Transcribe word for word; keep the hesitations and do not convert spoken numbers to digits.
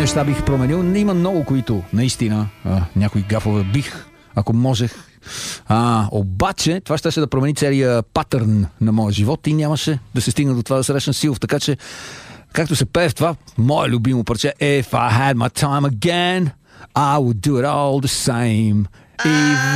неща бих променил. Има много, които наистина а, някои гафове бих, ако можех. А, обаче, това ще да промени целия патърн на моя живот и нямаше да се стигна до това да срещна Силов. Така че, както се пее в това, мое любимо парче If I had my time again, I would do it all the same. И